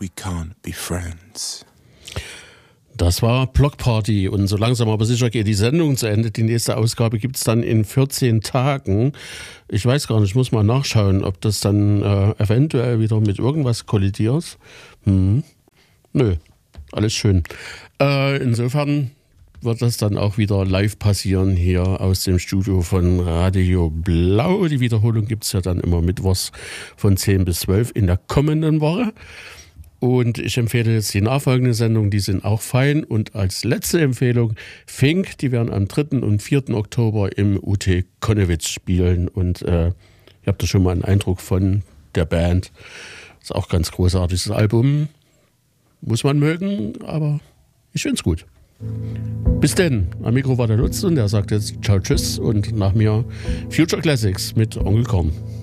we can't be friends. Das war Block Party und so langsam aber sicher geht die Sendung zu Ende. Die nächste Ausgabe gibt es dann in 14 Tagen. Ich weiß gar nicht, ich muss mal nachschauen, ob das dann eventuell wieder mit irgendwas kollidiert. Nö, alles schön. Insofern wird das dann auch wieder live passieren hier aus dem Studio von Radio Blau. Die Wiederholung gibt es ja dann immer mittwochs von 10 bis 12 in der kommenden Woche. Und ich empfehle jetzt die nachfolgenden Sendungen, die sind auch fein. Und als letzte Empfehlung Fink, die werden am 3. und 4. Oktober im UT Konnewitz spielen. Und ihr habt da schon mal einen Eindruck von der Band. Ist auch ganz großartig. Das Album muss man mögen, aber ich finde es gut. Bis denn. Am Mikro war der Lutz und der sagt jetzt ciao, tschüss und nach mir Future Classics mit Onkel Korn.